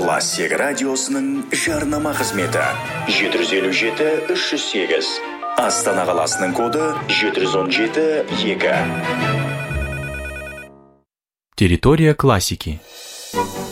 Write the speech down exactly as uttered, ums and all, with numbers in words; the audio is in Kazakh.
Классик радиосының жарнама қызметі жеті жүз елу жеті үш жүз сегіз. Астана қаласының коды жеті жүз он жеті екі. Территория классики.